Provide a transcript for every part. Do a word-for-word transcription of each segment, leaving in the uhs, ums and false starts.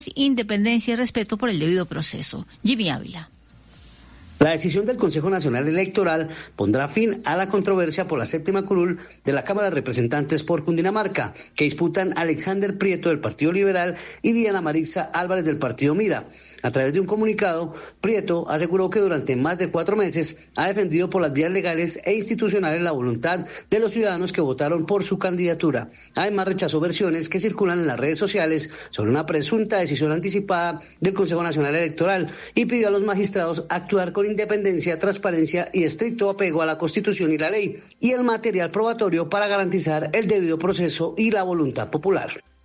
independencia y respeto por el debido proceso. Jimmy Ávila. La decisión del Consejo Nacional Electoral pondrá fin a la controversia por la séptima curul de la Cámara de Representantes por Cundinamarca, que disputan Alexander Prieto del Partido Liberal y Diana Marixa Álvarez del Partido Mira. A través de un comunicado, Prieto aseguró que durante más de cuatro meses ha defendido por las vías legales e institucionales la voluntad de los ciudadanos que votaron por su candidatura. Además, rechazó versiones que circulan en las redes sociales sobre una presunta decisión anticipada del Consejo Nacional Electoral y pidió a los magistrados actuar con independencia, transparencia y estricto apego a la Constitución y la ley y el material probatorio para garantizar el debido proceso y la voluntad popular.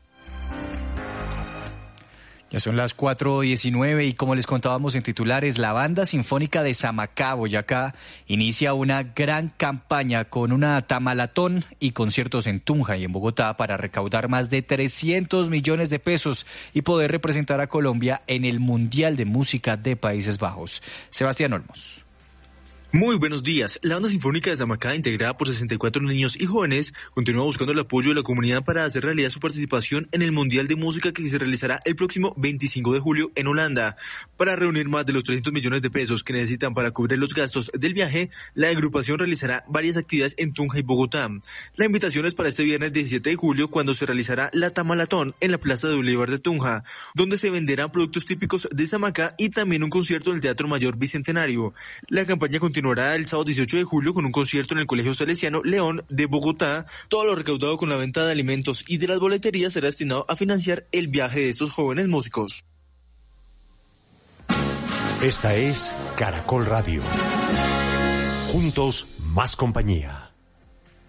Ya son las cuatro diecinueve y como les contábamos en titulares, la Banda Sinfónica de Samacá, Boyacá, inicia una gran campaña con una tamalatón y conciertos en Tunja y en Bogotá para recaudar más de trescientos millones de pesos y poder representar a Colombia en el Mundial de Música de Países Bajos. Sebastián Olmos. Muy buenos días. La Banda Sinfónica de Samacá, integrada por sesenta y cuatro niños y jóvenes, continúa buscando el apoyo de la comunidad para hacer realidad su participación en el Mundial de Música que se realizará el próximo veinticinco de julio en Holanda. Para reunir más de los trescientos millones de pesos que necesitan para cubrir los gastos del viaje, la agrupación realizará varias actividades en Tunja y Bogotá. La invitación es para este viernes diecisiete de julio, cuando se realizará la Tamalatón en la Plaza de Bolívar de Tunja, donde se venderán productos típicos de Samacá y también un concierto del Teatro Mayor Bicentenario. La campaña continúa Continuará el sábado dieciocho de julio con un concierto en el Colegio Salesiano León de Bogotá. Todo lo recaudado con la venta de alimentos y de las boleterías será destinado a financiar el viaje de estos jóvenes músicos. Esta es Caracol Radio. Juntos, más compañía.